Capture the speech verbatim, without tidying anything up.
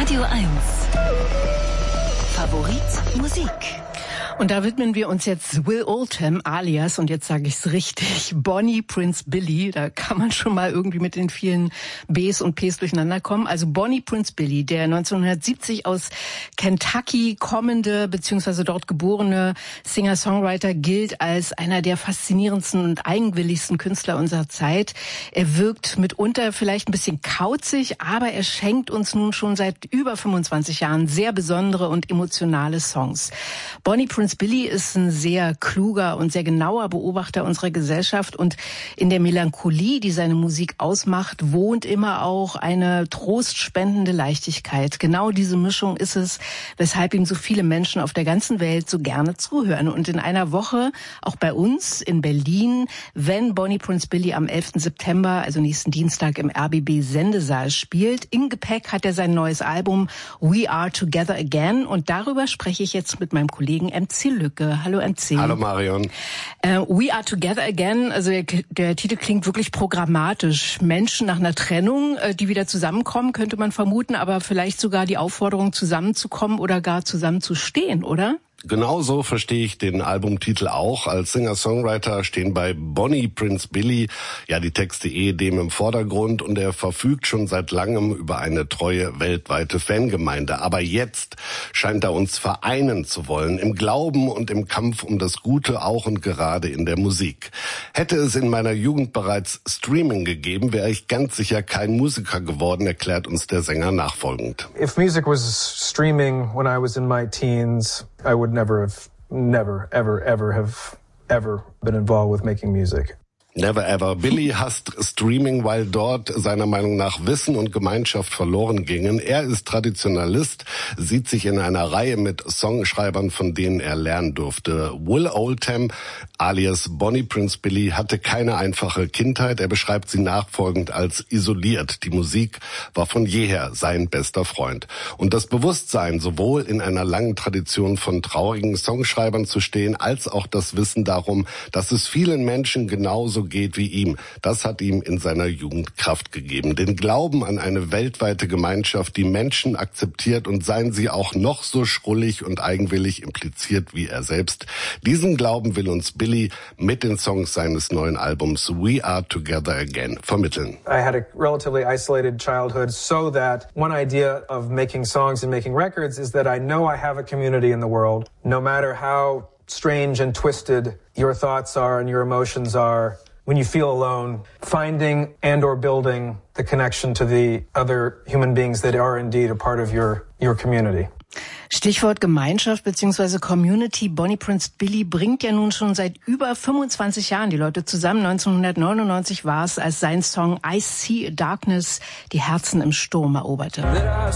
Radio eins. Favorit Musik. Und da widmen wir uns jetzt Will Oldham alias, und jetzt sage ich es richtig, Bonnie Prince Billy. Da kann man schon mal irgendwie mit den vielen Bs und Ps durcheinander kommen. Also Bonnie Prince Billy, der neunzehnhundertsiebzig aus Kentucky kommende bzw. dort geborene Singer-Songwriter, gilt als einer der faszinierendsten und eigenwilligsten Künstler unserer Zeit. Er wirkt mitunter vielleicht ein bisschen kauzig, aber er schenkt uns nun schon seit über fünfundzwanzig Jahren sehr besondere und emotionale Songs. Bonnie Prince Billy ist ein sehr kluger und sehr genauer Beobachter unserer Gesellschaft, und in der Melancholie, die seine Musik ausmacht, wohnt immer auch eine trostspendende Leichtigkeit. Genau diese Mischung ist es, weshalb ihm so viele Menschen auf der ganzen Welt so gerne zuhören. Und in einer Woche, auch bei uns in Berlin, wenn Bonnie Prince Billy am elften September, also nächsten Dienstag, im R B B Sendesaal spielt, im Gepäck hat er sein neues Album We Are Together Again, und darüber spreche ich jetzt mit meinem Kollegen M C Lücke. Hallo M C. Hallo Marion. Uh, We Are Together Again, also der, der Titel klingt wirklich programmatisch. Menschen nach einer Trennung, die wieder zusammenkommen, könnte man vermuten, aber vielleicht sogar die Aufforderung, zusammenzukommen oder gar zusammenzustehen, oder? Genau so verstehe ich den Albumtitel auch. Als Singer-Songwriter stehen bei Bonnie Prince Billy ja die Texte ehedem im Vordergrund, und er verfügt schon seit langem über eine treue weltweite Fangemeinde. Aber jetzt scheint er uns vereinen zu wollen, im Glauben und im Kampf um das Gute, auch und gerade in der Musik. Hätte es in meiner Jugend bereits Streaming gegeben, wäre ich ganz sicher kein Musiker geworden, erklärt uns der Sänger nachfolgend. If music was streaming when I was in my teens, I would never have, never, ever, ever have ever been involved with making music. Never ever. Billy hasst Streaming, weil dort seiner Meinung nach Wissen und Gemeinschaft verloren gingen. Er ist Traditionalist, sieht sich in einer Reihe mit Songschreibern, von denen er lernen durfte. Will Oldham alias Bonnie Prince Billy hatte keine einfache Kindheit. Er beschreibt sie nachfolgend als isoliert. Die Musik war von jeher sein bester Freund. Und das Bewusstsein, sowohl in einer langen Tradition von traurigen Songschreibern zu stehen, als auch das Wissen darum, dass es vielen Menschen genauso geht wie ihm. Das hat ihm in seiner Jugend Kraft gegeben. Den Glauben an eine weltweite Gemeinschaft, die Menschen akzeptiert, und seien sie auch noch so schrullig und eigenwillig impliziert wie er selbst. Diesen Glauben will uns Billy mit den Songs seines neuen Albums We Are Together Again vermitteln. I had a relatively isolated childhood, so that one idea of making songs and making records is that I know I have a community in the world, no matter how strange and twisted your thoughts are and your emotions are. When you feel alone, finding and or building the connection to the other human beings that are indeed a part of your, your community. Stichwort Gemeinschaft bzw. Community. Bonnie Prince Billy bringt ja nun schon seit über fünfundzwanzig Jahren die Leute zusammen. neunzehnhundertneunundneunzig war es, als sein Song I See Darkness die Herzen im Sturm eroberte.